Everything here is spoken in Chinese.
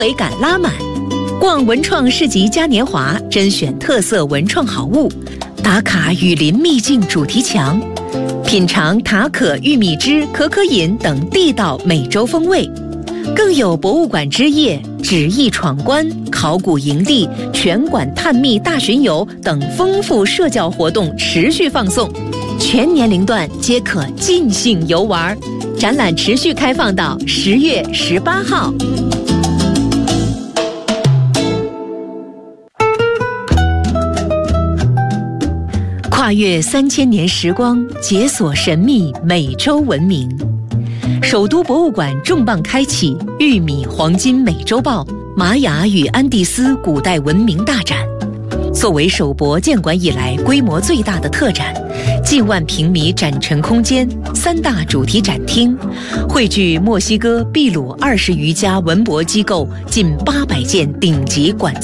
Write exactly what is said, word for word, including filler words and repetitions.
围感拉满。逛文创市集嘉年华，甄选特色文创好物，打卡雨林秘境主题墙，品尝塔可玉米汁、可可饮等地道美洲风味。更有博物馆之夜、纸艺闯关、考古营地、全馆探秘大巡游等丰富社交活动持续放送，全年龄段皆可尽兴游玩。展览持续开放到十月十八号。跨越三千年时光，解锁神秘美洲文明。首都博物馆重磅开启《玉米黄金美洲豹：玛雅与安第斯古代文明大展》。作为首博建馆以来规模最大的特展，近万平米展陈空间，三大主题展厅，汇聚墨西哥、秘鲁二十余家文博机构近八百件顶级馆